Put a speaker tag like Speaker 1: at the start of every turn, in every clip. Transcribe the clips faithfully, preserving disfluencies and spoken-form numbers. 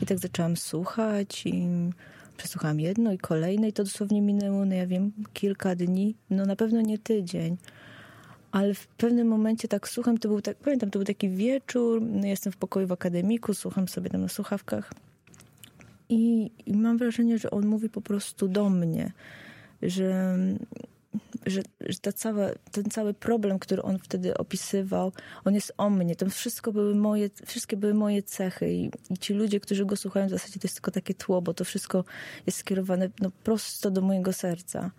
Speaker 1: tak zaczęłam słuchać i przesłuchałam jedno i kolejne i to dosłownie minęło, no ja wiem, kilka dni, no na pewno nie tydzień. Ale w pewnym momencie tak słucham, to był tak, pamiętam, to był taki wieczór, no jestem w pokoju w akademiku, słucham sobie tam na słuchawkach i, i mam wrażenie, że on mówi po prostu do mnie, że, że, że ta cała, ten cały problem, który on wtedy opisywał, on jest o mnie, to wszystko były moje, wszystkie były moje cechy i, i ci ludzie, którzy go słuchają, w zasadzie to jest tylko takie tło, bo to wszystko jest skierowane no, prosto do mojego serca.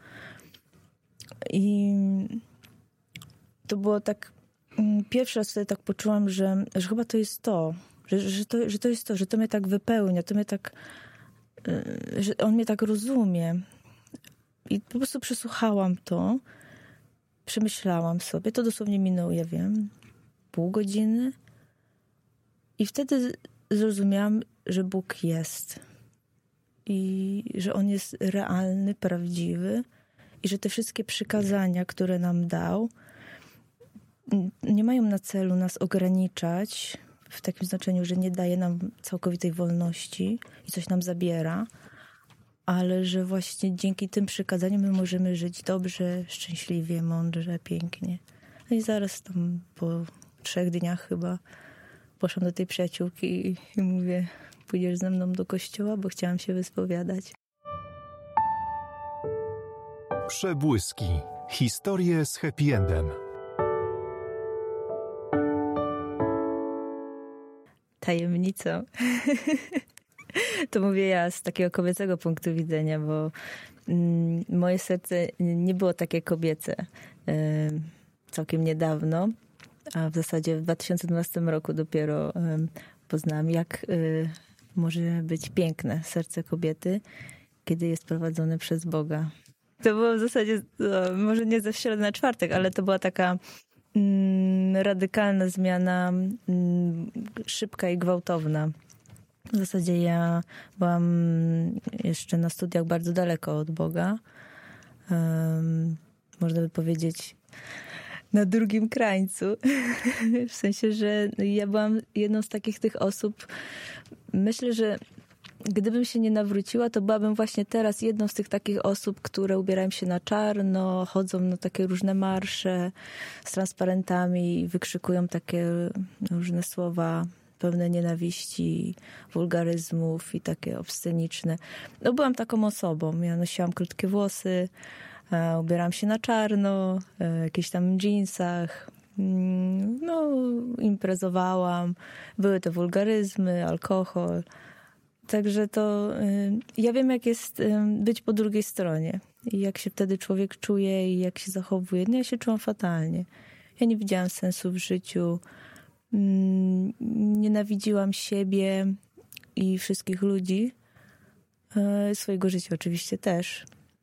Speaker 1: I to było tak, pierwszy raz wtedy tak poczułam, że, że chyba to jest to że, że to, że to jest to, że to mnie tak wypełnia, to mnie tak, że on mnie tak rozumie. I po prostu przesłuchałam to, przemyślałam sobie, to dosłownie minęło, ja wiem, pół godziny i wtedy zrozumiałam, że Bóg jest i że On jest realny, prawdziwy i że te wszystkie przykazania, które nam dał, nie mają na celu nas ograniczać w takim znaczeniu, że nie daje nam całkowitej wolności i coś nam zabiera, ale że właśnie dzięki tym przykazaniom my możemy żyć dobrze, szczęśliwie, mądrze, pięknie. No i zaraz tam po trzech dniach chyba poszłam do tej przyjaciółki i, i mówię, pójdziesz ze mną do kościoła, bo chciałam się wyspowiadać.
Speaker 2: Przebłyski. Historie z happy endem.
Speaker 1: Tajemnicą. To mówię ja z takiego kobiecego punktu widzenia, bo mm, moje serce nie było takie kobiece yy, całkiem niedawno, a w zasadzie w dwa tysiące dwunastym roku dopiero yy, poznałam, jak yy, może być piękne serce kobiety, kiedy jest prowadzone przez Boga. To było w zasadzie, no, może nie ze środy na czwartek, ale to była taka mm, radykalna zmiana, mm, szybka i gwałtowna. W zasadzie ja byłam jeszcze na studiach bardzo daleko od Boga. Um, można by powiedzieć na drugim krańcu. W sensie, że ja byłam jedną z takich tych osób. Myślę, że gdybym się nie nawróciła, to byłabym właśnie teraz jedną z tych takich osób, które ubierają się na czarno, chodzą na takie różne marsze z transparentami i wykrzykują takie różne słowa pełne nienawiści, wulgaryzmów i takie obsceniczne. No byłam taką osobą. Ja nosiłam krótkie włosy, e, ubierałam się na czarno, e, jakieś tam dżinsach. Mm, no, imprezowałam. Były te wulgaryzmy, alkohol. Także to y, ja wiem, jak jest y, być po drugiej stronie. I jak się wtedy człowiek czuje i jak się zachowuje. No ja się czułam fatalnie. Ja nie widziałam sensu w życiu. Nienawidziłam siebie i wszystkich ludzi, swojego życia oczywiście też.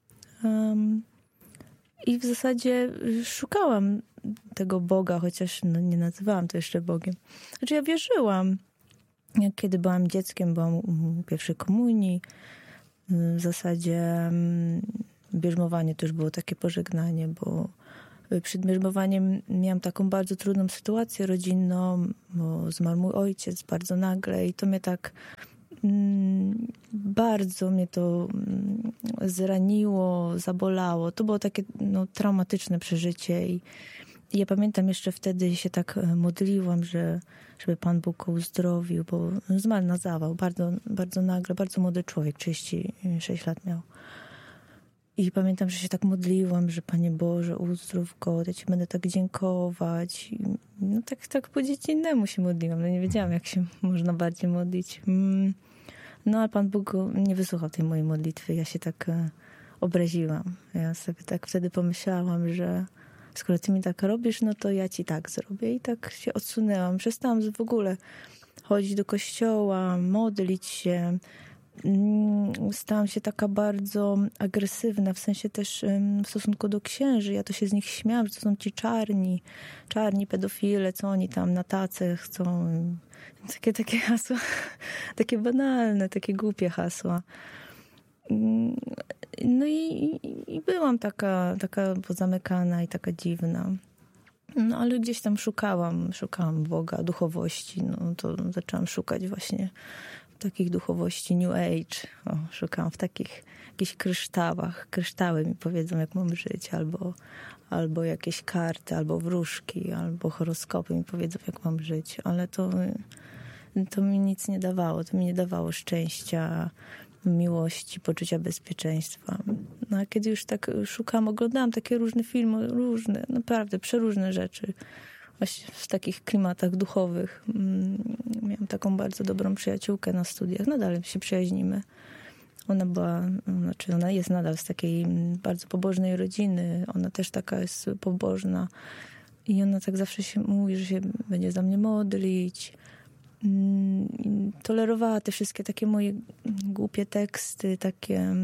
Speaker 1: I w zasadzie szukałam tego Boga, chociaż no, nie nazywałam to jeszcze Bogiem. Znaczy ja wierzyłam. Jak kiedy byłam dzieckiem, byłam u pierwszej komunii. W zasadzie bierzmowanie to już było takie pożegnanie, bo przed bierzmowaniem miałam taką bardzo trudną sytuację rodzinną, bo zmarł mój ojciec bardzo nagle i to mnie tak mm, bardzo mnie to mm, zraniło, zabolało. To było takie no, traumatyczne przeżycie i, i ja pamiętam jeszcze wtedy się tak modliłam, że żeby Pan Bóg go uzdrowił, bo zmarł na zawał, bardzo, bardzo nagle, bardzo młody człowiek, trzydzieści sześć lat miał. I pamiętam, że się tak modliłam, że Panie Boże, uzdrów go, ja Ci będę tak dziękować. I no tak, tak po dziecinnemu się modliłam. No nie wiedziałam, jak się można bardziej modlić. No ale Pan Bóg nie wysłuchał tej mojej modlitwy. Ja się tak obraziłam. Ja sobie tak wtedy pomyślałam, że skoro Ty mi tak robisz, no to ja Ci tak zrobię. I tak się odsunęłam. Przestałam w ogóle chodzić do kościoła, modlić się. Stałam się taka bardzo agresywna, w sensie też w stosunku do księży. Ja to się z nich śmiałam, że to są ci czarni, czarni pedofile, co oni tam na tace chcą. Takie, takie hasła, takie banalne, takie głupie hasła. No i, i byłam taka, taka pozamykana i taka dziwna. No ale gdzieś tam szukałam, szukałam Boga, duchowości. No to zaczęłam szukać właśnie takich duchowości New Age. O, szukałam w takich jakichś kryształach. Kryształy mi powiedzą, jak mam żyć, albo, albo jakieś karty, albo wróżki, albo horoskopy mi powiedzą, jak mam żyć. Ale to, to mi nic nie dawało. To mi nie dawało szczęścia, miłości, poczucia bezpieczeństwa. No a kiedy już tak szukałam, oglądałam takie różne filmy, różne, naprawdę przeróżne rzeczy. Właśnie w takich klimatach duchowych. Miałam taką bardzo dobrą przyjaciółkę na studiach. Nadal się przyjaźnimy. Ona była, znaczy ona jest nadal z takiej bardzo pobożnej rodziny. Ona też taka jest pobożna. I ona tak zawsze się mówi, że się będzie za mnie modlić. Tolerowała te wszystkie takie moje głupie teksty, takie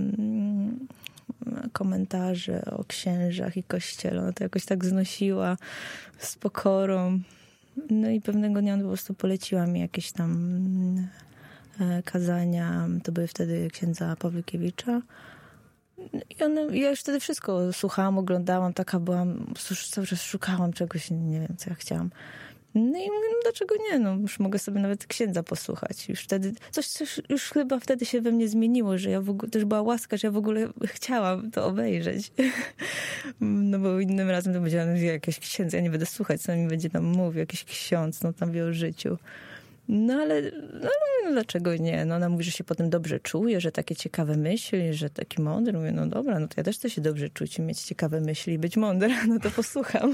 Speaker 1: komentarze o księżach i kościele. Ona to jakoś tak znosiła z pokorą. No i pewnego dnia po prostu poleciła mi jakieś tam kazania. To były wtedy księdza Pawłykiewicza. I one, ja już wtedy wszystko słuchałam, oglądałam, taka byłam, cały czas szukałam czegoś, nie wiem, co ja chciałam. No i mówię, no dlaczego nie? No już mogę sobie nawet księdza posłuchać. Już wtedy, coś, coś już chyba wtedy się we mnie zmieniło, że ja w ogóle, też była łaska, że ja w ogóle chciałam to obejrzeć. No bo innym razem to będzie jakieś księdza, ja nie będę słuchać, co mi będzie tam mówił, jakiś ksiądz, no tam wie o życiu. No ale no, no, dlaczego nie? No ona mówi, że się potem dobrze czuje, że takie ciekawe myśli, że taki mądry. Mówię, no dobra, no to ja też chcę się dobrze czuć i mieć ciekawe myśli i być mądra, no to posłucham.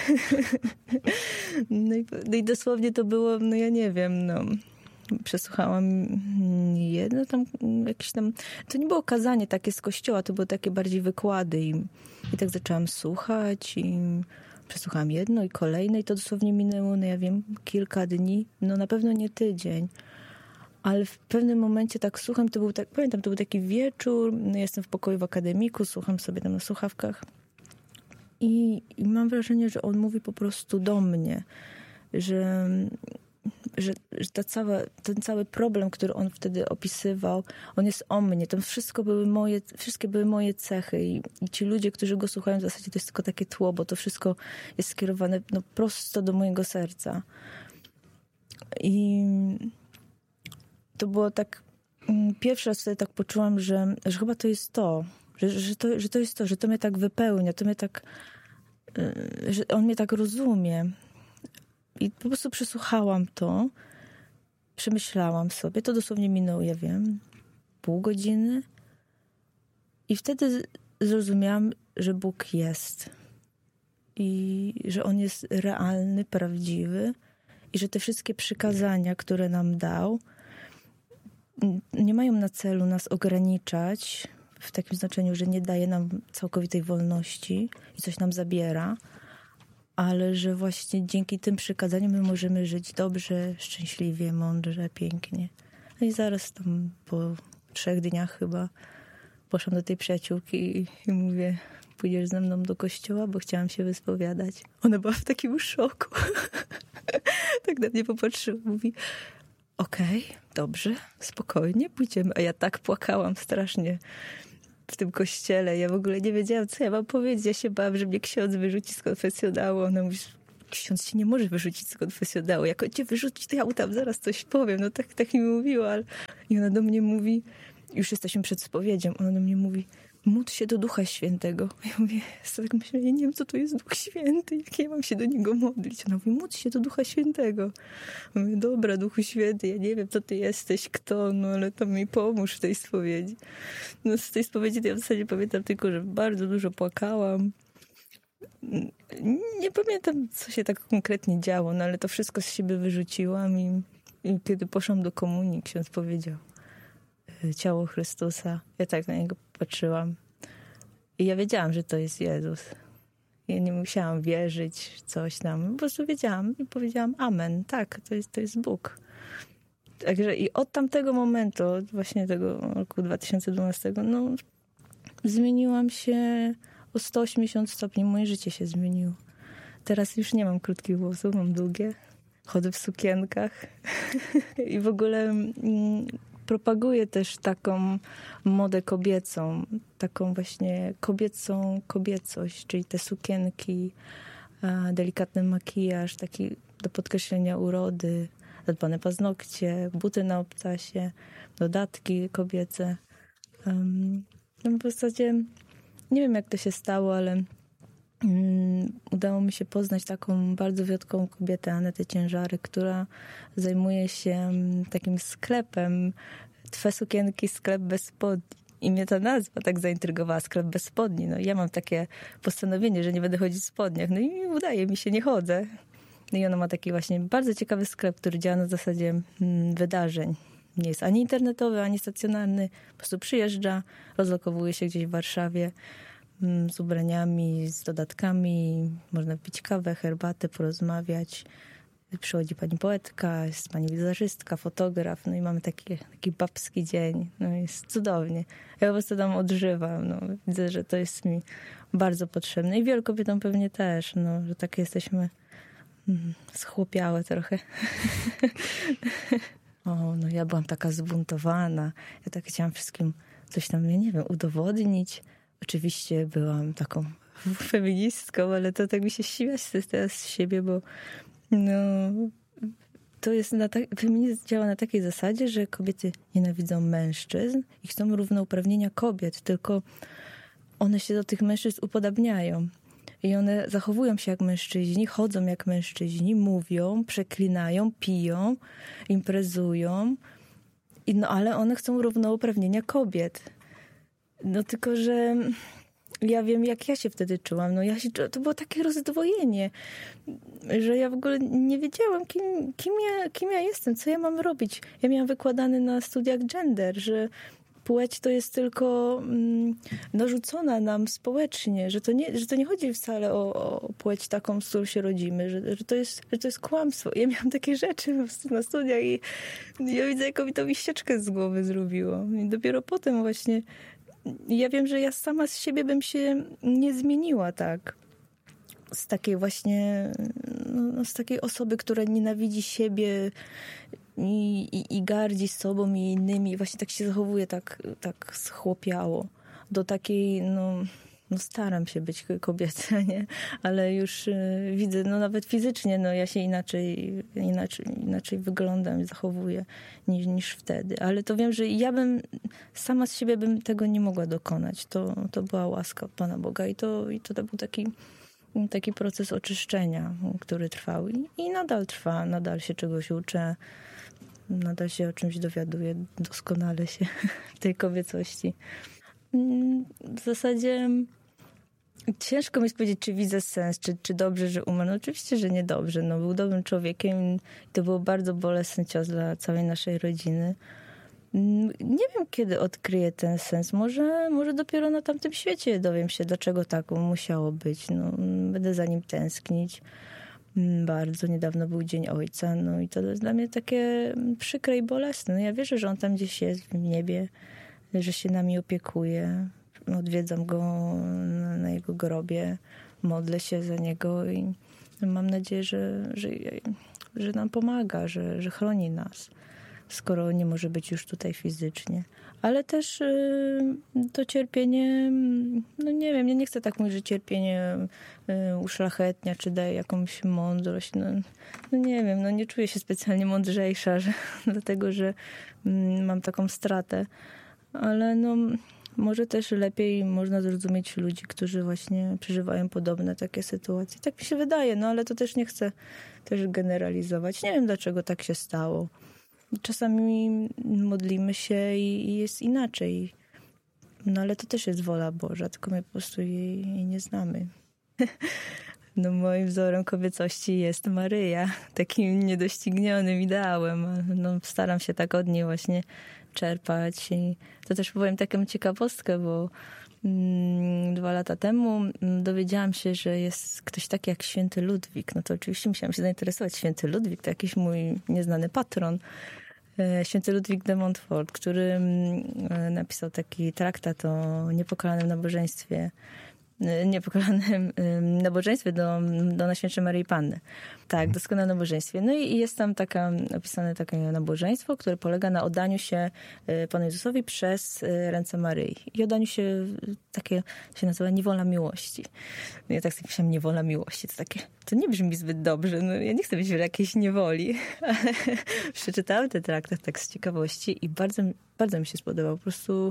Speaker 1: No i, no i dosłownie to było, no ja nie wiem, no przesłuchałam jedno tam, jakieś tam, to nie było kazanie takie z kościoła, to były takie bardziej wykłady i, i tak zaczęłam słuchać i przesłuchałam jedno i kolejne i to dosłownie minęło, no ja wiem, kilka dni, no na pewno nie tydzień, ale w pewnym momencie tak słucham, to był tak, pamiętam, to był taki wieczór, no jestem w pokoju w akademiku, słucham sobie tam na słuchawkach i, i mam wrażenie, że on mówi po prostu do mnie, że, że, że ta cała, ten cały problem, który on wtedy opisywał, on jest o mnie, to wszystko były moje, wszystkie były moje cechy i, i ci ludzie, którzy go słuchają, w zasadzie to jest tylko takie tło, bo to wszystko jest skierowane no, prosto do mojego serca. I to było tak, pierwszy raz wtedy tak poczułam, że, że chyba to jest to, że, że, to, że to jest to, że to mnie tak wypełnia, to mnie tak, że on mnie tak rozumie. I po prostu przesłuchałam to, przemyślałam sobie, to dosłownie minęło, ja wiem, pół godziny i wtedy zrozumiałam, że Bóg jest i że On jest realny, prawdziwy i że te wszystkie przykazania, które nam dał, nie mają na celu nas ograniczać w takim znaczeniu, że nie daje nam całkowitej wolności i coś nam zabiera, ale że właśnie dzięki tym przykazaniom my możemy żyć dobrze, szczęśliwie, mądrze, pięknie. No i zaraz tam po trzech dniach chyba poszłam do tej przyjaciółki i, i mówię, pójdziesz ze mną do kościoła, bo chciałam się wyspowiadać. Ona była w takim szoku. Tak na mnie popatrzyła, mówi, okej, okay, dobrze, spokojnie, pójdziemy. A ja tak płakałam strasznie w tym kościele. Ja w ogóle nie wiedziałam, co ja mam powiedzieć. Ja się bałam, że mnie ksiądz wyrzuci z konfesjonału. Ona mówi, ksiądz cię nie może wyrzucić z konfesjonału. Jak on cię wyrzuci, to ja mu tam zaraz coś powiem. No tak, tak mi mówiła. Ale... I ona do mnie mówi, już jesteśmy przed spowiedzią, ona do mnie mówi, módl się do Ducha Świętego. Ja mówię, ja tak myślę, ja nie wiem, co to jest Duch Święty, jak ja mam się do Niego modlić. Ona mówi, módl się do Ducha Świętego. Ja mówię, dobra, Duchu Święty, ja nie wiem, co Ty jesteś, kto, no ale to mi pomóż w tej spowiedzi. No z tej spowiedzi to ja w zasadzie pamiętam tylko, że bardzo dużo płakałam. Nie pamiętam, co się tak konkretnie działo, no ale to wszystko z siebie wyrzuciłam i, i kiedy poszłam do komunii, ksiądz powiedział, ciało Chrystusa. Ja tak na niego patrzyłam. I ja wiedziałam, że to jest Jezus. Ja nie musiałam wierzyć coś tam. Po prostu wiedziałam i powiedziałam amen. Tak, to jest, to jest Bóg. Także i od tamtego momentu, od właśnie tego roku dwa tysiące dwunastego, no zmieniłam się o sto osiemdziesiąt stopni. Moje życie się zmieniło. Teraz już nie mam krótkich włosów, mam długie. Chodzę w sukienkach. I w ogóle... Mm, propaguję też taką modę kobiecą, taką właśnie kobiecą kobiecość, czyli te sukienki, delikatny makijaż, taki do podkreślenia urody, zadbane paznokcie, buty na obcasie, dodatki kobiece. Um, no w zasadzie nie wiem, jak to się stało, ale um, udało mi się poznać taką bardzo wiotką kobietę, Anetę Ciężary, która zajmuje się um, takim sklepem Twe sukienki, sklep bez spodni. I mnie ta nazwa tak zaintrygowała, sklep bez spodni. No ja mam takie postanowienie, że nie będę chodzić w spodniach. No i udaje mi się, nie chodzę. No i ona ma taki właśnie bardzo ciekawy sklep, który działa na zasadzie mm, wydarzeń. Nie jest ani internetowy, ani stacjonarny. Po prostu przyjeżdża, rozlokowuje się gdzieś w Warszawie mm, z ubraniami, z dodatkami. Można pić kawę, herbatę, porozmawiać. Przychodzi pani poetka, jest pani wizerzystka, fotograf, no i mamy taki, taki babski dzień. No jest cudownie. Ja po prostu tam odżywam. No. Widzę, że to jest mi bardzo potrzebne. I wielu kobietom pewnie też, no, że tak jesteśmy mm, schłopiałe trochę. O, no ja byłam taka zbuntowana. Ja tak chciałam wszystkim coś tam, ja nie wiem, udowodnić. Oczywiście byłam taką feministką, ale to tak mi się śmiać teraz z siebie, bo no, to jest na tak, feminizm działa na takiej zasadzie, że kobiety nienawidzą mężczyzn i chcą równouprawnienia kobiet, tylko one się do tych mężczyzn upodabniają. I one zachowują się jak mężczyźni, chodzą jak mężczyźni, mówią, przeklinają, piją, imprezują, i no, ale one chcą równouprawnienia kobiet. No tylko, że ja wiem, jak ja się wtedy czułam. No ja się, to było takie rozdwojenie, że ja w ogóle nie wiedziałam, kim, kim, ja, kim ja jestem, co ja mam robić. Ja miałam wykładane na studiach gender, że płeć to jest tylko mm, narzucona nam społecznie, że to nie, że to nie chodzi wcale o, o płeć taką, z którą się rodzimy, że, że, to jest, że to jest kłamstwo. Ja miałam takie rzeczy na studiach i ja widzę, jaką mi to mi ścieczkę z głowy zrobiło. I dopiero potem właśnie ja wiem, że ja sama z siebie bym się nie zmieniła tak. Z takiej właśnie, no, z takiej osoby, która nienawidzi siebie i, i, i gardzi sobą i innymi. I właśnie tak się zachowuje tak, tak schłopiało. Do takiej, no, no staram się być kobieca, nie? Ale już y, widzę, no nawet fizycznie, no ja się inaczej, inaczej, inaczej wyglądam i zachowuję niż, niż wtedy. Ale to wiem, że ja bym, sama z siebie bym tego nie mogła dokonać. To, to była łaska Pana Boga i to, i to, to był taki, taki proces oczyszczenia, który trwał i, i nadal trwa, nadal się czegoś uczę, nadal się o czymś dowiaduję, doskonale się w tej kobiecości. W zasadzie ciężko mi jest powiedzieć, czy widzę sens, czy, czy dobrze, że umarł. No oczywiście, że niedobrze. No, był dobrym człowiekiem i to był bardzo bolesny cios dla całej naszej rodziny. Nie wiem, kiedy odkryję ten sens. Może, może dopiero na tamtym świecie dowiem się, dlaczego tak musiało być. No, będę za nim tęsknić. Bardzo niedawno był Dzień Ojca. No i to jest dla mnie takie przykre i bolesne. No, ja wierzę, że on tam gdzieś jest w niebie, że się nami opiekuje. Odwiedzam go na, na jego grobie, modlę się za niego i mam nadzieję, że, że, że nam pomaga, że, że chroni nas, skoro nie może być już tutaj fizycznie. Ale też y, to cierpienie, no nie wiem, ja nie chcę tak mówić, że cierpienie y, uszlachetnia, czy daje jakąś mądrość. No, no nie wiem, no nie czuję się specjalnie mądrzejsza, że, dlatego, że y, mam taką stratę. Ale no, może też lepiej można zrozumieć ludzi, którzy właśnie przeżywają podobne takie sytuacje. Tak mi się wydaje, no ale to też nie chcę też generalizować. Nie wiem, dlaczego tak się stało. Czasami modlimy się i, i jest inaczej. No ale to też jest wola Boża, tylko my po prostu jej, jej nie znamy. No moim wzorem kobiecości jest Maryja, takim niedoścignionym ideałem. No, staram się tak od niej właśnie czerpać. I to też powiem taką ciekawostkę, bo mm, dwa lata temu dowiedziałam się, że jest ktoś taki jak święty Ludwik. No to oczywiście musiałam się zainteresować. Święty Ludwik to jakiś mój nieznany patron. Święty Ludwik de Montfort, który napisał taki traktat o niepokalanym nabożeństwie niepokalanym nabożeństwie do, do Najświętszej Maryi Panny. Tak, doskonałe nabożeństwie. No i jest tam taka, opisane takie nabożeństwo, które polega na oddaniu się Panu Jezusowi przez ręce Maryi. I oddaniu się, takie się nazywa niewola miłości. No ja tak sobie myślałam, niewola miłości, to takie, to nie brzmi zbyt dobrze. No ja nie chcę być w jakiejś niewoli, ale przeczytałam ten traktat tak z ciekawości i bardzo, bardzo mi się spodobał. Po prostu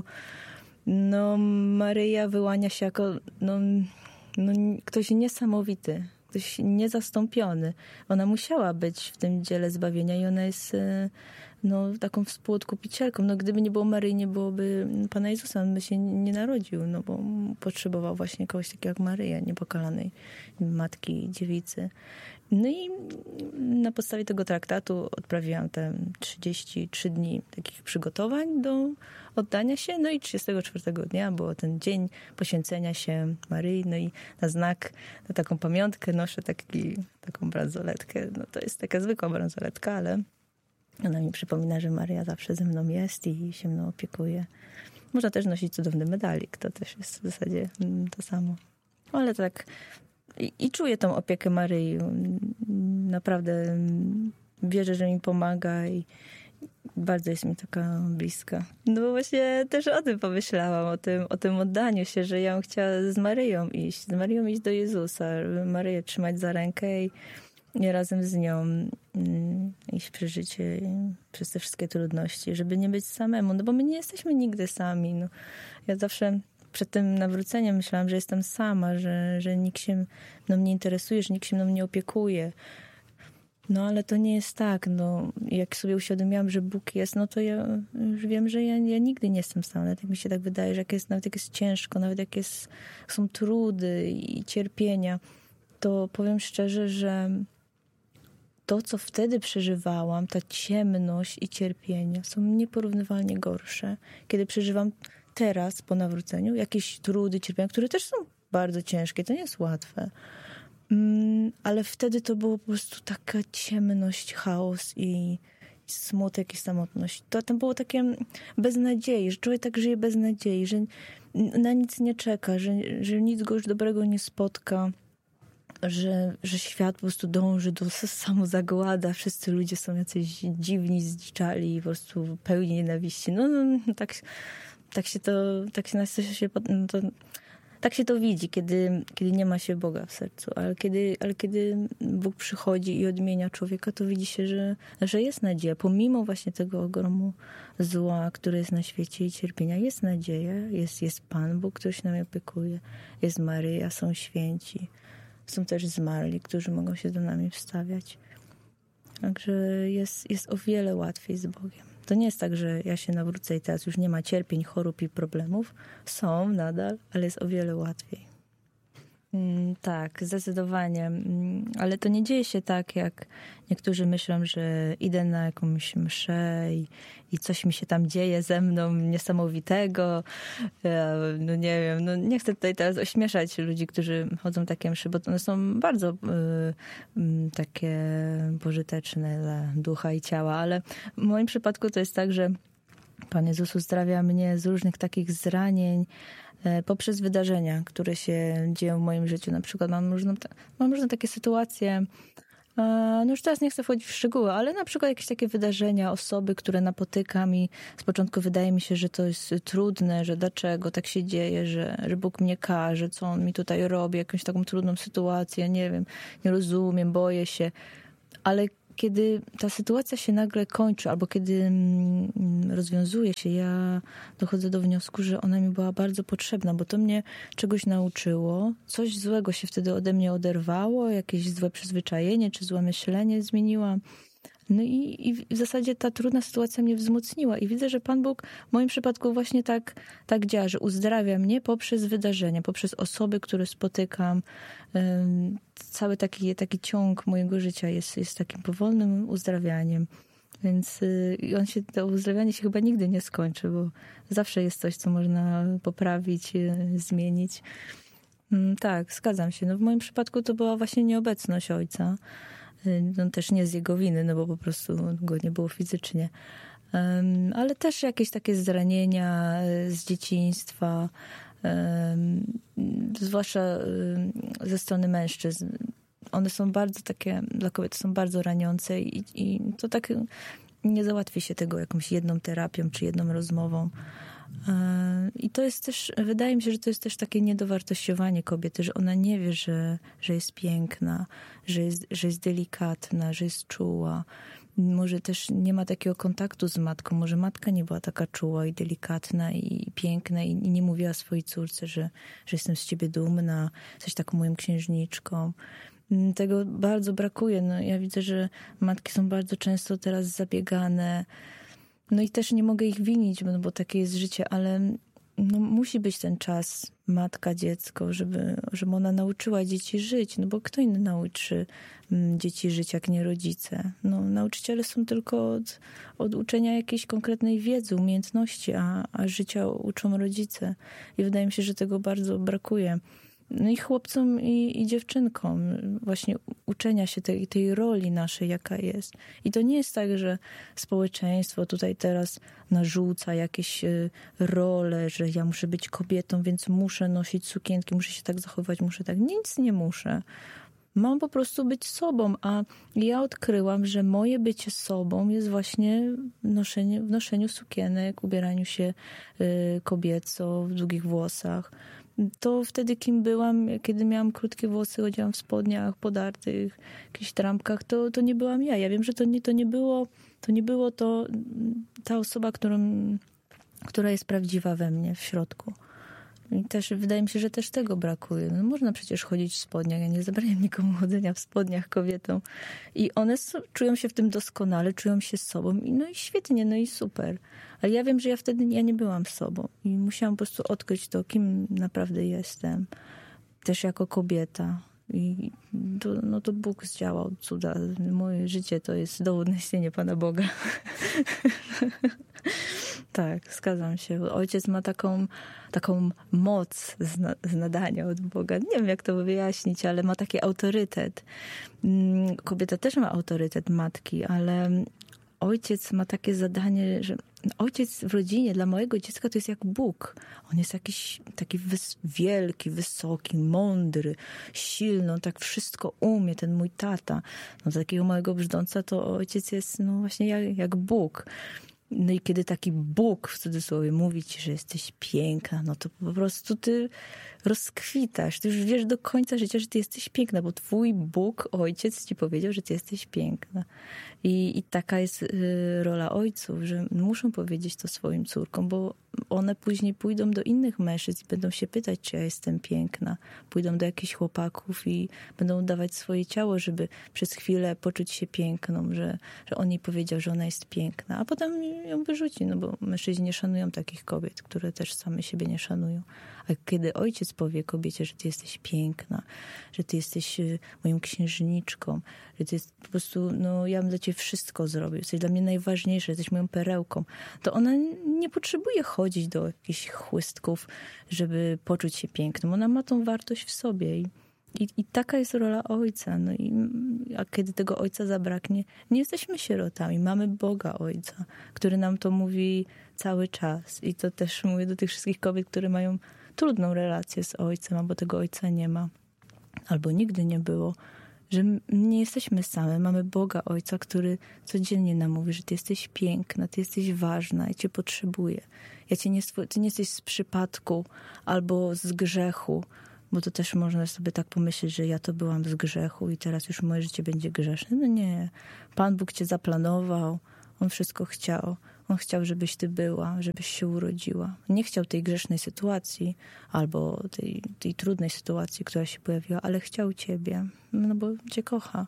Speaker 1: no Maryja wyłania się jako no, no, ktoś niesamowity, ktoś niezastąpiony. Ona musiała być w tym dziele zbawienia i ona jest no, taką współodkupicielką. No, gdyby nie było Maryi, nie byłoby Pana Jezusa. On by się nie narodził, no bo potrzebował właśnie kogoś takiego jak Maryja, niepokalanej matki, dziewicy. No i na podstawie tego traktatu odprawiłam te trzydzieści trzy dni takich przygotowań do oddania się. No i trzydziestego czwartego dnia było ten dzień poświęcenia się Maryi. No i na znak, na taką pamiątkę noszę taki, taką bransoletkę. No to jest taka zwykła bransoletka, ale ona mi przypomina, że Maryja zawsze ze mną jest i się mną opiekuje. Można też nosić cudowny medalik. To też jest w zasadzie to samo. Ale tak i, i czuję tą opiekę Maryi. Naprawdę wierzę, że mi pomaga i bardzo jest mi taka bliska. No bo właśnie też o tym pomyślałam, o tym, o tym oddaniu się, że ja bym chciała z Maryją iść, z Maryją iść do Jezusa, Maryję trzymać za rękę i, i razem z nią mm, iść przez życie, przez te wszystkie trudności, żeby nie być samemu, no bo my nie jesteśmy nigdy sami. No. Ja zawsze przed tym nawróceniem myślałam, że jestem sama, że, że nikt się mną nie interesuje, że nikt się mną nie opiekuje. No ale to nie jest tak. No, jak sobie uświadomiłam, że Bóg jest, no to ja już wiem, że ja, ja nigdy nie jestem sama. Nawet jak mi się tak wydaje, że jak jest, nawet jak jest ciężko, nawet jak jest, są trudy i cierpienia, to powiem szczerze, że to, co wtedy przeżywałam, ta ciemność i cierpienia są nieporównywalnie gorsze. Kiedy przeżywam teraz po nawróceniu jakieś trudy, cierpienia, które też są bardzo ciężkie, to nie jest łatwe. Mm, ale wtedy to było po prostu taka ciemność, chaos i, i smutek i samotność. To tam było takie bez nadziei, że człowiek tak żyje bez nadziei, że na nic nie czeka, że, że nic go już dobrego nie spotka, że, że świat po prostu dąży do samozagłada, wszyscy ludzie są jacyś dziwni, zdziczali i po prostu pełni nienawiści. No, no, no tak, tak się to, tak się, się no to, tak się to widzi, kiedy, kiedy nie ma się Boga w sercu, ale kiedy, ale kiedy Bóg przychodzi i odmienia człowieka, to widzi się, że, że jest nadzieja. Pomimo właśnie tego ogromu zła, które jest na świecie i cierpienia, jest nadzieja, jest, jest Pan Bóg, który się nami opiekuje, jest Maryja, są święci, są też zmarli, którzy mogą się do nami wstawiać. Także jest, jest o wiele łatwiej z Bogiem. To nie jest tak, że ja się nawrócę i teraz już nie ma cierpień, chorób i problemów. Są nadal, ale jest o wiele łatwiej. Mm, tak, zdecydowanie. Mm, ale to nie dzieje się tak, jak niektórzy myślą, że idę na jakąś mszę i, i coś mi się tam dzieje ze mną niesamowitego. Ja, no nie wiem, no nie chcę tutaj teraz ośmieszać ludzi, którzy chodzą takie mszy, bo one są bardzo y, y, takie pożyteczne dla ducha i ciała, ale w moim przypadku to jest tak, że Pan Jezus uzdrawia mnie z różnych takich zranień, poprzez wydarzenia, które się dzieją w moim życiu. Na przykład mam różne, mam różne takie sytuacje, no już teraz nie chcę wchodzić w szczegóły, ale na przykład jakieś takie wydarzenia, osoby, które napotykam i z początku wydaje mi się, że to jest trudne, że dlaczego tak się dzieje, że, że Bóg mnie karze, co On mi tutaj robi, jakąś taką trudną sytuację, nie wiem, nie rozumiem, boję się, ale kiedy ta sytuacja się nagle kończy, albo kiedy rozwiązuje się, ja dochodzę do wniosku, że ona mi była bardzo potrzebna, bo to mnie czegoś nauczyło, coś złego się wtedy ode mnie oderwało, jakieś złe przyzwyczajenie, czy złe myślenie zmieniłam. No i, i w zasadzie ta trudna sytuacja mnie wzmocniła i widzę, że Pan Bóg w moim przypadku właśnie tak, tak działa, że uzdrawia mnie poprzez wydarzenia, poprzez osoby, które spotykam. Cały taki, taki ciąg mojego życia jest, jest takim powolnym uzdrawianiem. Więc on się, to uzdrawianie się chyba nigdy nie skończy, bo zawsze jest coś, co można poprawić, zmienić. Tak, zgadzam się. No w moim przypadku to była właśnie nieobecność ojca. No też nie z jego winy, no bo po prostu go nie było fizycznie. Um, ale też jakieś takie zranienia z dzieciństwa, zwłaszcza ze strony mężczyzn. One są bardzo takie, dla kobiet są bardzo raniące i, i to tak nie załatwi się tego jakąś jedną terapią czy jedną rozmową. I to jest też, wydaje mi się, że to jest też takie niedowartościowanie kobiety, że ona nie wie, że, że jest piękna, że jest, że jest delikatna, że jest czuła. Może też nie ma takiego kontaktu z matką. Może matka nie była taka czuła i delikatna i piękna i nie mówiła swojej córce, że, że jestem z ciebie dumna, jesteś taką moją księżniczką. Tego bardzo brakuje. No, ja widzę, że matki są bardzo często teraz zabiegane. No i też nie mogę ich winić, no bo takie jest życie, ale no, musi być ten czas matka, dziecko, żeby, żeby ona nauczyła dzieci żyć. No bo kto inny nauczy dzieci żyć, jak nie rodzice? No, nauczyciele są tylko od, od uczenia jakiejś konkretnej wiedzy, umiejętności, a, a życia uczą rodzice. I wydaje mi się, że tego bardzo brakuje. No i chłopcom i, i dziewczynkom właśnie uczenia się tej, tej roli naszej, jaka jest. I to nie jest tak, że społeczeństwo tutaj teraz narzuca jakieś role, że ja muszę być kobietą, więc muszę nosić sukienki, muszę się tak zachowywać, muszę tak. Nic nie muszę. Mam po prostu być sobą, a ja odkryłam, że moje bycie sobą jest właśnie noszenie, w noszeniu sukienek, ubieraniu się y, kobieco, w długich włosach. To wtedy, kim byłam, kiedy miałam krótkie włosy, chodziłam w spodniach podartych, jakichś trampkach, to, to nie byłam ja. Ja wiem, że to nie, to nie było, to nie było to ta osoba, którą, która jest prawdziwa we mnie w środku. I też wydaje mi się, że też tego brakuje. No, można przecież chodzić w spodniach. Ja nie zabraniam nikomu chodzenia w spodniach kobietom. I one so, czują się w tym doskonale, czują się sobą. I no i świetnie, no i super. Ale ja wiem, że ja wtedy ja nie byłam sobą. I musiałam po prostu odkryć to, kim naprawdę jestem. Też jako kobieta. I to, no to Bóg zdziałał cuda. Moje życie to jest dowód na istnienie Pana Boga. Tak, zgadzam się. Ojciec ma taką, taką moc z, na, z nadania od Boga. Nie wiem, jak to wyjaśnić, ale ma taki autorytet. Kobieta też ma autorytet matki, ale ojciec ma takie zadanie, że ojciec w rodzinie dla małego dziecka to jest jak Bóg. On jest jakiś taki wys- wielki, wysoki, mądry, silny, on tak wszystko umie, ten mój tata. No, dla takiego małego brzdąca to ojciec jest no właśnie jak, jak Bóg. No i kiedy taki Bóg, w cudzysłowie, mówi ci, że jesteś piękna, no to po prostu ty rozkwitasz. Ty już wiesz do końca życia, że ty jesteś piękna, bo twój Bóg, ojciec ci powiedział, że ty jesteś piękna. I, i taka jest y, rola ojców, że muszą powiedzieć to swoim córkom, bo one później pójdą do innych mężczyzn i będą się pytać, czy ja jestem piękna. Pójdą do jakichś chłopaków i będą dawać swoje ciało, żeby przez chwilę poczuć się piękną, że, że on jej powiedział, że ona jest piękna. A potem ją wyrzuci, no bo mężczyźni nie szanują takich kobiet, które też same siebie nie szanują. A kiedy ojciec powie kobiecie, że ty jesteś piękna, że ty jesteś moją księżniczką, że ty jest po prostu, no ja bym dla ciebie wszystko zrobił, jesteś dla mnie najważniejsza, jesteś moją perełką, to ona nie potrzebuje chodzić do jakichś chłystków, żeby poczuć się piękną. Ona ma tą wartość w sobie i, i, i taka jest rola ojca. No i, a kiedy tego ojca zabraknie, nie jesteśmy sierotami, mamy Boga Ojca, który nam to mówi cały czas. I to też mówię do tych wszystkich kobiet, które mają trudną relację z ojcem, albo tego ojca nie ma, albo nigdy nie było, że nie jesteśmy same. Mamy Boga Ojca, który codziennie nam mówi, że ty jesteś piękna, ty jesteś ważna, ja cię potrzebuję. Ja cię nie, ty nie jesteś z przypadku albo z grzechu, bo to też można sobie tak pomyśleć, że ja to byłam z grzechu i teraz już moje życie będzie grzeszne. No nie. Pan Bóg cię zaplanował, On wszystko chciał. On chciał, żebyś ty była, żebyś się urodziła. Nie chciał tej grzesznej sytuacji albo tej, tej trudnej sytuacji, która się pojawiła, ale chciał ciebie, no bo cię kocha.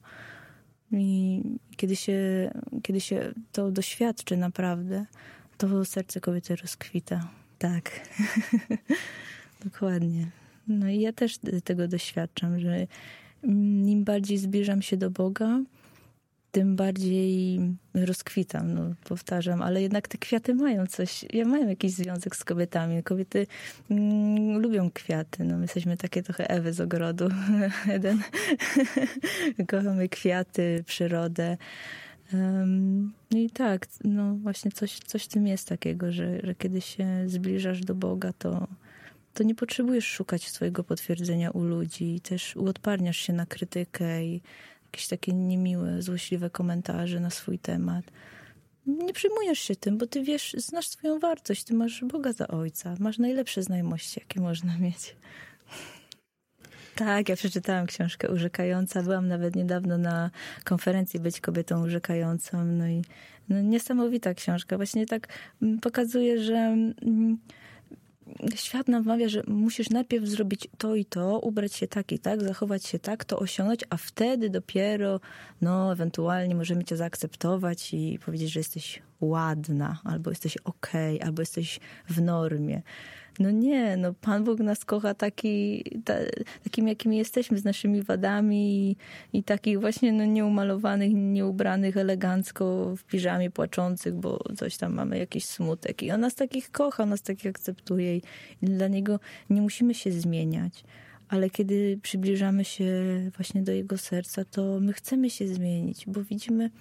Speaker 1: I kiedy się, kiedy się to doświadczy naprawdę, to serce kobiety rozkwita. Tak. Dokładnie. No i ja też tego doświadczam, że im bardziej zbliżam się do Boga, tym bardziej rozkwitam, no powtarzam, ale jednak te kwiaty mają coś, mają jakiś związek z kobietami. Kobiety mm, lubią kwiaty, no my jesteśmy takie trochę Ewy z ogrodu. Jeden. Kochamy kwiaty, przyrodę. Um, no i tak, no właśnie coś, coś w tym jest takiego, że, że kiedy się zbliżasz do Boga, to, to nie potrzebujesz szukać swojego potwierdzenia u ludzi. Też uodparniasz się na krytykę i jakieś takie niemiłe, złośliwe komentarze na swój temat. Nie przejmujesz się tym, bo ty wiesz, znasz swoją wartość. Ty masz Boga za ojca. Masz najlepsze znajomości, jakie można mieć. Tak, ja przeczytałam książkę Urzekająca. Byłam nawet niedawno na konferencji Być kobietą urzekającą. No i no, niesamowita książka. Właśnie tak pokazuje, że mm, świat nam wmawia, że musisz najpierw zrobić to i to, ubrać się tak i tak, zachować się tak, to osiągnąć, a wtedy dopiero, no, ewentualnie możemy cię zaakceptować i powiedzieć, że jesteś ładna, albo jesteś okej, albo jesteś w normie. No nie, no Pan Bóg nas kocha taki, ta, takim, jakimi jesteśmy, z naszymi wadami i, i takich właśnie no, nieumalowanych, nieubranych elegancko w piżamie płaczących, bo coś tam mamy, jakiś smutek. I on nas takich kocha, on nas takich akceptuje i dla niego nie musimy się zmieniać. Ale kiedy przybliżamy się właśnie do jego serca, to my chcemy się zmienić, bo widzimy,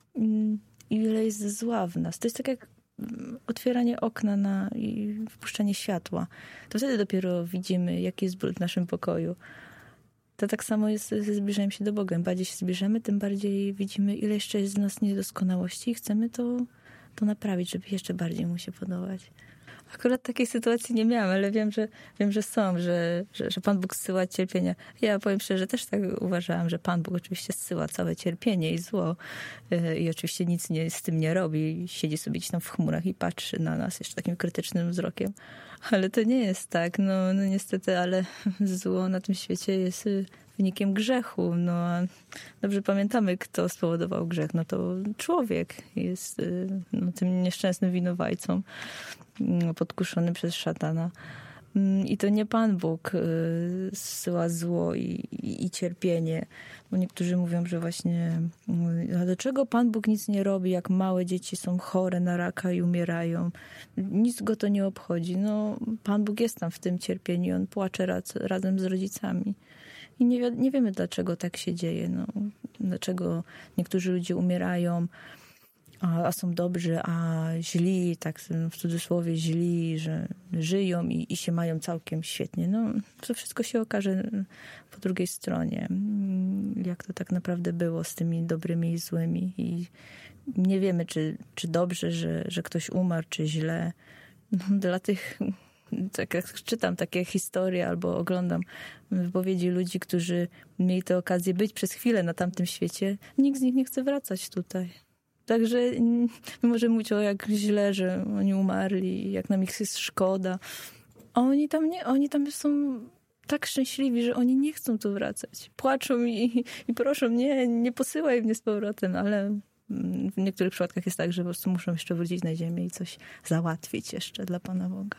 Speaker 1: ile jest zła w nas. To jest tak jak otwieranie okna na, i wpuszczanie światła. To wtedy dopiero widzimy, jaki jest brud w naszym pokoju. To tak samo jest ze zbliżaniem się do Boga. Im bardziej się zbliżamy, tym bardziej widzimy, ile jeszcze jest w nas niedoskonałości i chcemy to, to naprawić, żeby jeszcze bardziej mu się podobać. Akurat takiej sytuacji nie miałam, ale wiem, że, wiem, że są, że, że, że Pan Bóg zsyła cierpienia. Ja powiem szczerze, też tak uważałam, że Pan Bóg oczywiście zsyła całe cierpienie i zło yy, i oczywiście nic nie, z tym nie robi. Siedzi sobie gdzieś tam w chmurach i patrzy na nas jeszcze takim krytycznym wzrokiem. Ale to nie jest tak. No, no niestety, ale zło na tym świecie jest wynikiem grzechu. No a dobrze pamiętamy, kto spowodował grzech. No to człowiek jest no, tym nieszczęsnym winowajcą podkuszony przez szatana. I to nie Pan Bóg zsyła zło i, i, i cierpienie. Bo niektórzy mówią, że właśnie a dlaczego Pan Bóg nic nie robi, jak małe dzieci są chore na raka i umierają? Nic go to nie obchodzi. No, Pan Bóg jest tam w tym cierpieniu. On płacze raz, razem z rodzicami. I nie, nie wiemy, dlaczego tak się dzieje. No, dlaczego niektórzy ludzie umierają, A, a są dobrzy, a źli, tak w cudzysłowie źli, że żyją i, i się mają całkiem świetnie. No, to wszystko się okaże po drugiej stronie, jak to tak naprawdę było z tymi dobrymi i złymi. I nie wiemy, czy, czy dobrze, że, że ktoś umarł, czy źle. No, dla tych, tak jak czytam takie historie albo oglądam wypowiedzi ludzi, którzy mieli tę okazję być przez chwilę na tamtym świecie, nikt z nich nie chce wracać tutaj. Także my możemy mówić o jak źle, że oni umarli, jak nam ich jest szkoda. A oni tam nie, oni tam są tak szczęśliwi, że oni nie chcą tu wracać. Płaczą i, i proszą, nie, nie posyłaj mnie z powrotem, ale w niektórych przypadkach jest tak, że po prostu muszą jeszcze wrócić na ziemię i coś załatwić jeszcze dla Pana Boga.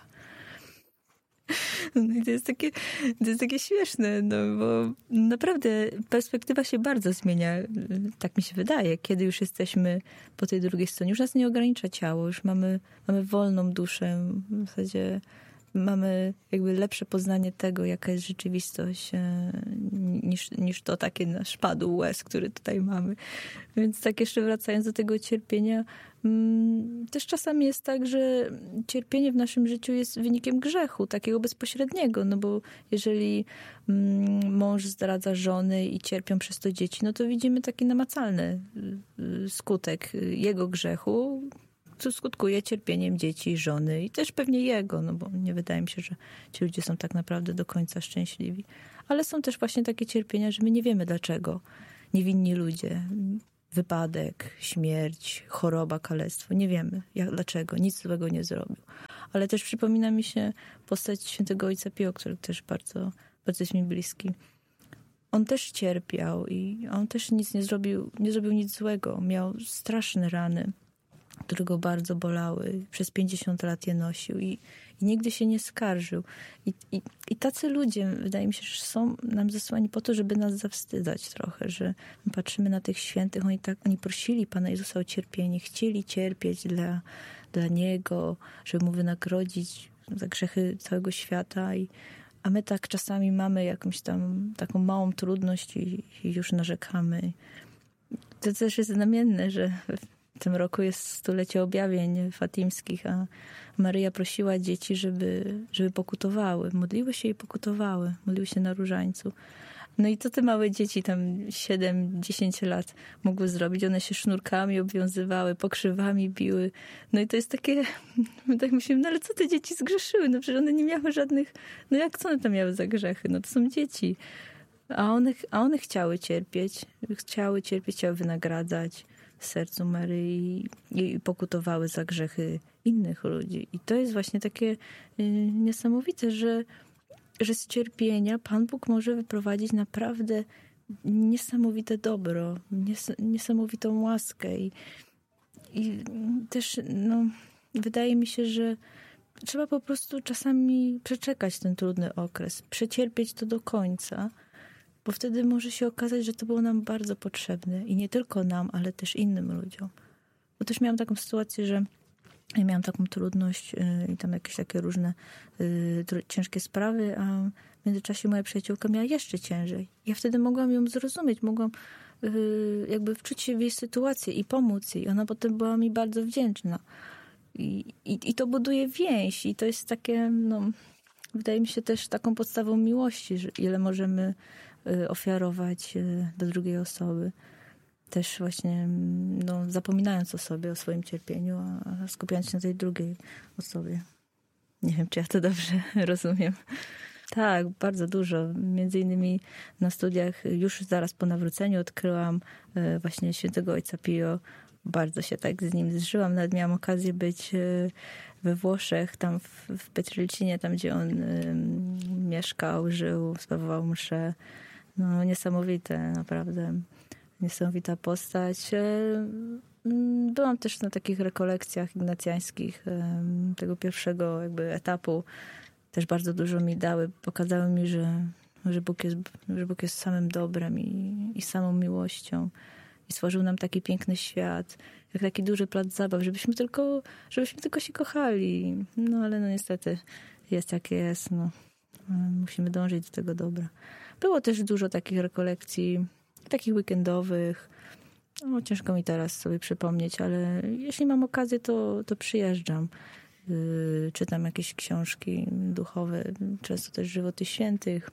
Speaker 1: No i to jest takie, to jest takie śmieszne, no bo naprawdę perspektywa się bardzo zmienia, tak mi się wydaje, kiedy już jesteśmy po tej drugiej stronie. Już nas nie ogranicza ciało, już mamy, mamy wolną duszę, w zasadzie mamy jakby lepsze poznanie tego, jaka jest rzeczywistość, niż, niż to takie nasz padł łez, który tutaj mamy. Więc tak jeszcze wracając do tego cierpienia, też czasami jest tak, że cierpienie w naszym życiu jest wynikiem grzechu, takiego bezpośredniego, no bo jeżeli mąż zdradza żonę i cierpią przez to dzieci, no to widzimy taki namacalny skutek jego grzechu, co skutkuje cierpieniem dzieci, żony i też pewnie jego, no bo nie wydaje mi się, że ci ludzie są tak naprawdę do końca szczęśliwi. Ale są też właśnie takie cierpienia, że my nie wiemy dlaczego. Niewinni ludzie, wypadek, śmierć, choroba, kalectwo. Nie wiemy jak, dlaczego. Nic złego nie zrobił. Ale też przypomina mi się postać świętego ojca Pio, który też bardzo, bardzo jest mi bliski. On też cierpiał i on też nic nie zrobił, nie zrobił nic złego. Miał straszne rany, które go bardzo bolały. Przez pięćdziesiąt lat je nosił i, i nigdy się nie skarżył. I, i, I tacy ludzie, wydaje mi się, że są nam zesłani po to, żeby nas zawstydzać trochę, że my patrzymy na tych świętych, oni, tak, oni prosili Pana Jezusa o cierpienie, chcieli cierpieć dla, dla Niego, żeby Mu wynagrodzić za grzechy całego świata. I, a my tak czasami mamy jakąś tam taką małą trudność i, i już narzekamy. To też jest znamienne, że tym roku jest stulecie objawień fatimskich, a Maryja prosiła dzieci, żeby, żeby pokutowały. Modliły się i pokutowały. Modliły się na różańcu. No i to te małe dzieci, tam siedem dziesięć lat mogły zrobić. One się sznurkami obwiązywały, pokrzywami biły. No i to jest takie, my tak myślimy, no ale co te dzieci zgrzeszyły? No przecież one nie miały żadnych, no jak co one tam miały za grzechy? No to są dzieci. A one, a one chciały cierpieć, chciały cierpieć, chciały wynagradzać w sercu Maryi i pokutowały za grzechy innych ludzi. I to jest właśnie takie y, niesamowite, że że z cierpienia Pan Bóg może wyprowadzić naprawdę niesamowite dobro, nies- niesamowitą łaskę. I, i też no, wydaje mi się, że trzeba po prostu czasami przeczekać ten trudny okres, przecierpieć to do końca, bo wtedy może się okazać, że to było nam bardzo potrzebne. I nie tylko nam, ale też innym ludziom. Bo też miałam taką sytuację, że ja miałam taką trudność yy, i tam jakieś takie różne yy, tr- ciężkie sprawy, a w międzyczasie moja przyjaciółka miała jeszcze ciężej. Ja wtedy mogłam ją zrozumieć, mogłam yy, jakby wczuć się w jej sytuację i pomóc jej. Ona potem była mi bardzo wdzięczna. I, i, i to buduje więź. I to jest takie, no, wydaje mi się też taką podstawą miłości, że ile możemy yy, ofiarować yy, do drugiej osoby. Też właśnie no, zapominając o sobie, o swoim cierpieniu, a skupiając się na tej drugiej osobie. Nie wiem, czy ja to dobrze rozumiem. Tak, bardzo dużo. Między innymi na studiach już zaraz po nawróceniu odkryłam właśnie świętego ojca Pio. Bardzo się tak z nim zżyłam. Nawet miałam okazję być we Włoszech, tam w, w Pietrelcinie, tam gdzie on um, mieszkał, żył, sprawował mszę. No niesamowite, naprawdę. Niesamowita postać. Byłam też na takich rekolekcjach ignacjańskich tego pierwszego jakby etapu. Też bardzo dużo mi dały. Pokazały mi, że, że, Bóg, jest, że Bóg jest samym dobrem i, i samą miłością. I stworzył nam taki piękny świat, jak taki duży plac zabaw, żebyśmy tylko, żebyśmy tylko się kochali. No ale no niestety jest jak jest. No. Musimy dążyć do tego dobra. Było też dużo takich rekolekcji takich weekendowych. No, ciężko mi teraz sobie przypomnieć, ale jeśli mam okazję, to, to przyjeżdżam. Yy, czytam jakieś książki duchowe, często też żywoty świętych,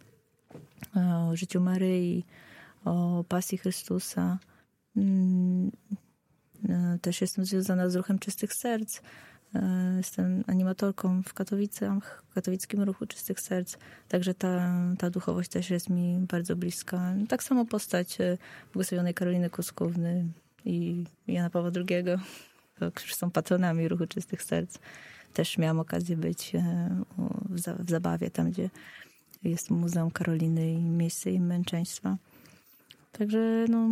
Speaker 1: o życiu Maryi, o pasji Chrystusa. Yy, yy, też jestem związana z Ruchem Czystych Serc. Jestem animatorką w Katowicach, w katowickim Ruchu Czystych Serc, także ta, ta duchowość też jest mi bardzo bliska. Tak samo postać błogosławionej Karoliny Kuskówny i Jana Pawła drugiego, którzy są patronami Ruchu Czystych Serc. Też miałam okazję być w Zabawie, tam gdzie jest Muzeum Karoliny i miejsce jej męczeństwa. Także no,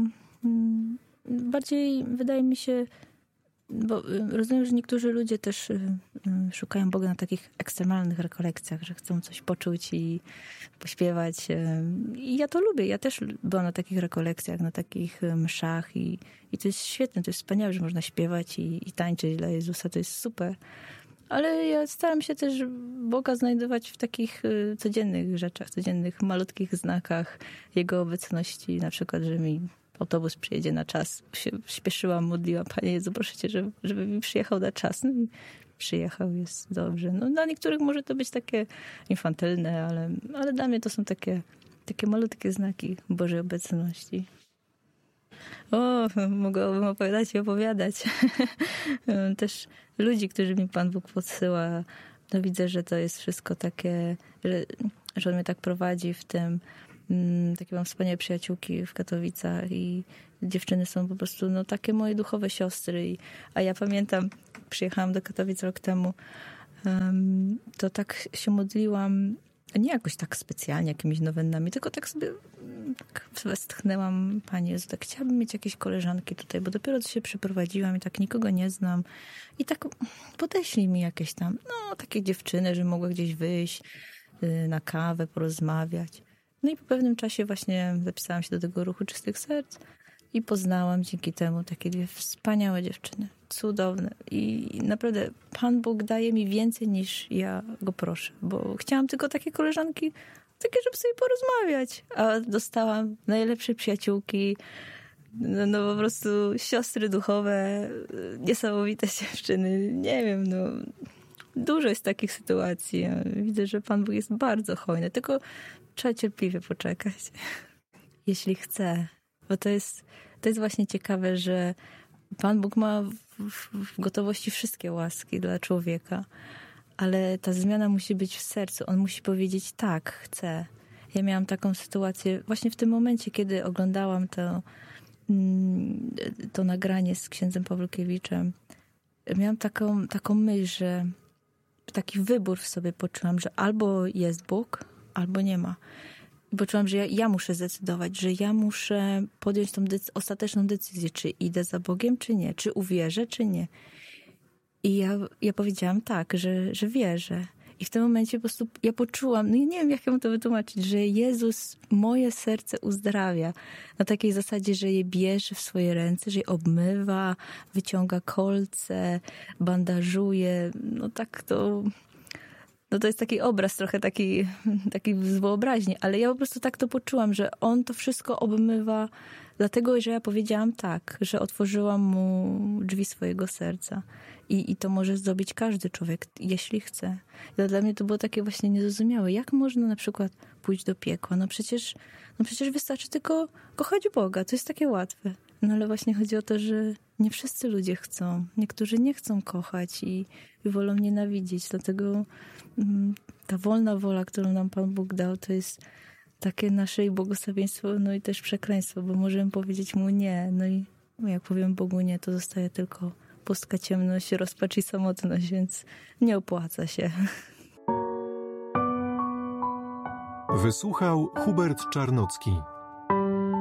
Speaker 1: bardziej wydaje mi się, bo rozumiem, że niektórzy ludzie też szukają Boga na takich ekstremalnych rekolekcjach, że chcą coś poczuć i pośpiewać. I ja to lubię. Ja też byłam na takich rekolekcjach, na takich mszach i, i to jest świetne, to jest wspaniałe, że można śpiewać i, i tańczyć dla Jezusa. To jest super. Ale ja staram się też Boga znajdować w takich codziennych rzeczach, codziennych, malutkich znakach Jego obecności. Na przykład, że mi autobus przyjedzie na czas. Się śpieszyłam, modliłam, Panie Jezu, proszę Cię, żeby, żeby mi przyjechał na czas. No i przyjechał, jest dobrze. No, dla niektórych może to być takie infantylne, ale, ale dla mnie to są takie, takie malutkie znaki Bożej obecności. O, mogłabym opowiadać i opowiadać. Też ludzi, którzy mi Pan Bóg podsyła. No widzę, że to jest wszystko takie, że, że On mnie tak prowadzi w tym. Takie mam wspaniałe przyjaciółki w Katowicach i dziewczyny są po prostu no, takie moje duchowe siostry. I, a ja pamiętam, przyjechałam do Katowic rok temu, um, to tak się modliłam, nie jakoś tak specjalnie jakimiś nowennami, tylko tak sobie tak westchnęłam, Panie Jezu, tak chciałabym mieć jakieś koleżanki tutaj, bo dopiero co się przeprowadziłam i tak nikogo nie znam. I tak podeślij mi jakieś tam, no takie dziewczyny, że mogły gdzieś wyjść y, na kawę, porozmawiać. No i po pewnym czasie właśnie zapisałam się do tego Ruchu Czystych Serc i poznałam dzięki temu takie dwie wspaniałe dziewczyny. Cudowne. I naprawdę Pan Bóg daje mi więcej niż ja Go proszę, bo chciałam tylko takie koleżanki, takie, żeby sobie porozmawiać. A dostałam najlepsze przyjaciółki, No, no po prostu siostry duchowe, niesamowite dziewczyny. Nie wiem, no dużo jest takich sytuacji. Widzę, że Pan Bóg jest bardzo hojny, tylko trzeba cierpliwie poczekać. Jeśli chce. Bo to jest, to jest właśnie ciekawe, że Pan Bóg ma w, w, w gotowości wszystkie łaski dla człowieka, ale ta zmiana musi być w sercu. On musi powiedzieć tak, chcę. Ja miałam taką sytuację właśnie w tym momencie, kiedy oglądałam to, to nagranie z księdzem Pawłukiewiczem. Miałam taką, taką myśl, że taki wybór w sobie poczułam, że albo jest Bóg, albo nie ma. I poczułam, że ja, ja muszę zdecydować, że ja muszę podjąć tą decy- ostateczną decyzję, czy idę za Bogiem, czy nie, czy uwierzę, czy nie. I ja, ja powiedziałam tak, że, że wierzę. I w tym momencie po prostu ja poczułam, no i nie wiem, jak ją to wytłumaczyć, że Jezus moje serce uzdrawia. Na takiej zasadzie, że je bierze w swoje ręce, że je obmywa, wyciąga kolce, bandażuje. No tak to... No to jest taki obraz trochę taki, taki z wyobraźni, ale ja po prostu tak to poczułam, że on to wszystko obmywa, dlatego, że ja powiedziałam tak, że otworzyłam mu drzwi swojego serca. I, i to może zrobić każdy człowiek, jeśli chce. I dla mnie to było takie właśnie niezrozumiałe. Jak można na przykład pójść do piekła? No przecież, no przecież wystarczy tylko kochać Boga. To jest takie łatwe. No ale właśnie chodzi o to, że nie wszyscy ludzie chcą. Niektórzy nie chcą kochać i, i wolą nienawidzieć. Dlatego mm, ta wolna wola, którą nam Pan Bóg dał, to jest takie nasze i błogosławieństwo, no i też przekleństwo, bo możemy powiedzieć mu nie. No i jak powiem Bogu nie, to zostaje tylko pustka, ciemność, rozpacz i samotność, więc nie opłaca się.
Speaker 2: Wysłuchał Hubert Czarnocki.